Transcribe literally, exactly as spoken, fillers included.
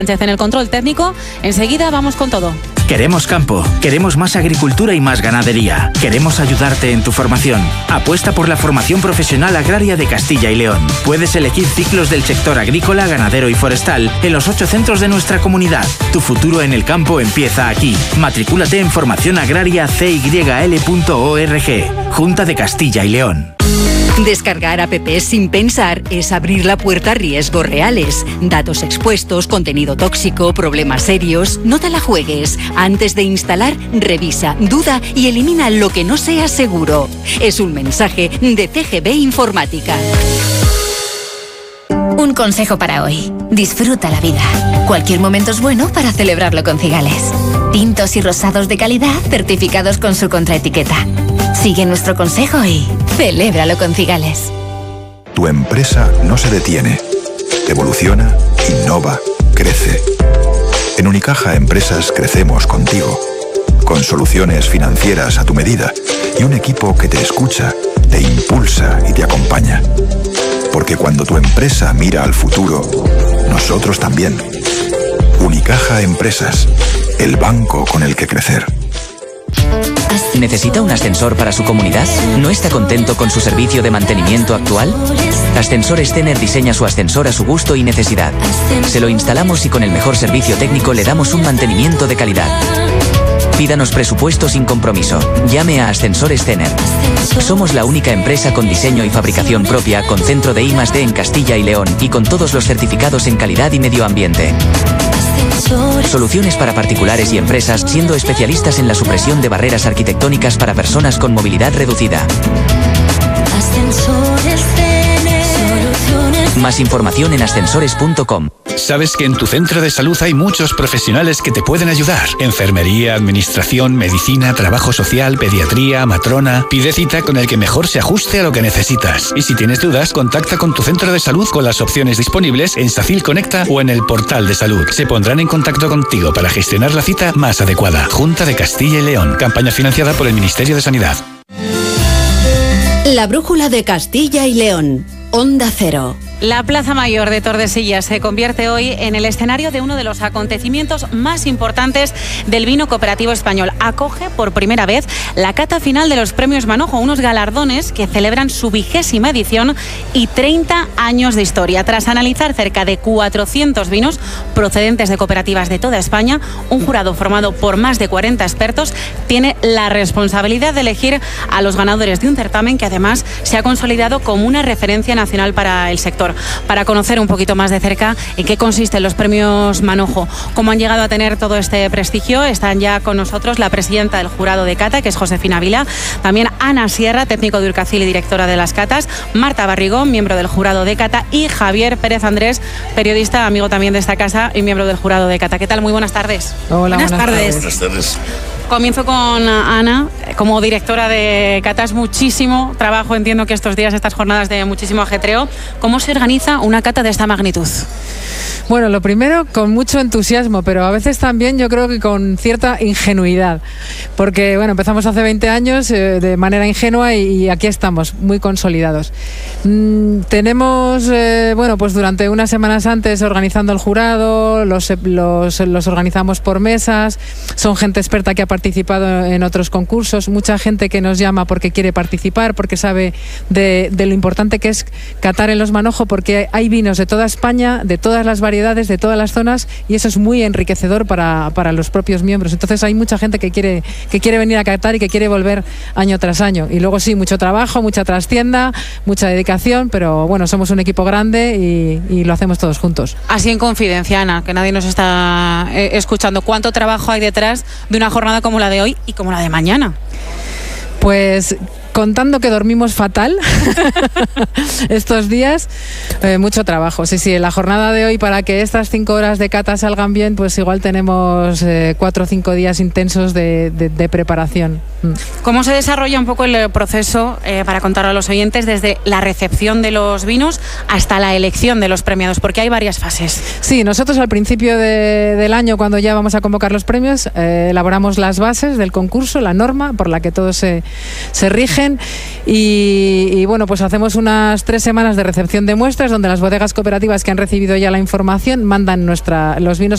En el control técnico, enseguida vamos con todo. Queremos campo, queremos más agricultura y más ganadería. Queremos ayudarte en tu formación. Apuesta por la formación profesional agraria de Castilla y León. Puedes elegir ciclos del sector agrícola, ganadero y forestal en los ocho centros de nuestra comunidad. Tu futuro en el campo empieza aquí. Matricúlate en formación agraria c y l punto org. Junta de Castilla y León. Descargar apps sin pensar es abrir la puerta a riesgos reales. Datos expuestos, contenido tóxico, problemas serios. No te la juegues. Antes de instalar, revisa, duda y elimina lo que no sea seguro. Es un mensaje de C G B Informática. Un consejo para hoy. Disfruta la vida. Cualquier momento es bueno para celebrarlo con Cigales. Tintos y rosados de calidad certificados con su contraetiqueta. Sigue nuestro consejo y celébralo con Cigales. Tu empresa no se detiene. Evoluciona, innova, crece. En Unicaja Empresas crecemos contigo. Con soluciones financieras a tu medida y un equipo que te escucha, te impulsa y te acompaña. Porque cuando tu empresa mira al futuro, nosotros también. Unicaja Empresas, el banco con el que crecer. ¿Necesita un ascensor para su comunidad? ¿No está contento con su servicio de mantenimiento actual? Ascensores Tener diseña su ascensor a su gusto y necesidad. Se lo instalamos y con el mejor servicio técnico le damos un mantenimiento de calidad. Pídanos presupuesto sin compromiso. Llame a Ascensores Tener. Somos la única empresa con diseño y fabricación propia, con centro de I más D en Castilla y León y con todos los certificados en calidad y medio ambiente. Soluciones para particulares y empresas, siendo especialistas en la supresión de barreras arquitectónicas para personas con movilidad reducida. Más información en ascensores punto com. Sabes que en tu centro de salud hay muchos profesionales que te pueden ayudar. Enfermería, administración, medicina, trabajo social, pediatría, matrona. Pide cita con el que mejor se ajuste a lo que necesitas. Y si tienes dudas, contacta con tu centro de salud con las opciones disponibles en Sacil Conecta o en el portal de salud. Se pondrán en contacto contigo para gestionar la cita más adecuada. Junta de Castilla y León. Campaña financiada por el Ministerio de Sanidad. La brújula de Castilla y León. Onda Cero. La Plaza Mayor de Tordesillas se convierte hoy en el escenario de uno de los acontecimientos más importantes del vino cooperativo español. Acoge por primera vez la cata final de los Premios Manojo, unos galardones que celebran su vigésima edición y treinta años de historia. Tras analizar cerca de cuatrocientos vinos procedentes de cooperativas de toda España, un jurado formado por más de cuarenta expertos tiene la responsabilidad de elegir a los ganadores de un certamen que además se ha consolidado como una referencia nacional para el sector. Para conocer un poquito más de cerca en qué consisten los Premios Manojo, cómo han llegado a tener todo este prestigio, están ya con nosotros la presidenta del jurado de cata, que es Josefina Vila, también Ana Sierra, técnico de Urcacil y directora de las catas, Marta Barrigón, miembro del jurado de cata, y Javier Pérez Andrés, periodista, amigo también de esta casa y miembro del jurado de cata. ¿Qué tal? Muy buenas tardes. Hola, buenas, buenas tardes. tardes. Buenas tardes. Comienzo con Ana, como directora de catas, muchísimo trabajo, entiendo que estos días, estas jornadas de muchísimo ajetreo. ¿Cómo se organiza una cata de esta magnitud? Bueno, lo primero, con mucho entusiasmo, pero a veces también yo creo que con cierta ingenuidad, porque bueno, empezamos hace veinte años eh, de manera ingenua y, y aquí estamos, muy consolidados. Mm, tenemos, eh, bueno, pues durante unas semanas antes organizando el jurado, los, los, los organizamos por mesas, son gente experta que ha participado en otros concursos, mucha gente que nos llama porque quiere participar, porque sabe de, de lo importante que es catar en los Manojo, porque hay vinos de toda España, de todas las variedades, de todas las zonas, y eso es muy enriquecedor para, para los propios miembros. Entonces hay mucha gente que quiere, que quiere venir a catar y que quiere volver año tras año. Y luego sí, mucho trabajo, mucha trastienda, mucha dedicación, pero bueno, somos un equipo grande y, y lo hacemos todos juntos. Así en confidencia, Ana, que nadie nos está eh, escuchando, ¿cuánto trabajo hay detrás de una jornada como la de hoy y como la de mañana? Pues contando que dormimos fatal estos días, eh, mucho trabajo. Sí, sí, en la jornada de hoy, para que estas cinco horas de cata salgan bien, pues igual tenemos eh, cuatro o cinco días intensos de, de, de preparación. Mm. ¿Cómo se desarrolla un poco el proceso, eh, para contarlo a los oyentes, desde la recepción de los vinos hasta la elección de los premiados? Porque hay varias fases. Sí, nosotros al principio de, del año, cuando ya vamos a convocar los premios, eh, elaboramos las bases del concurso, la norma por la que todos se, se rigen. Y, y bueno, pues hacemos unas tres semanas de recepción de muestras donde las bodegas cooperativas que han recibido ya la información mandan nuestra, los vinos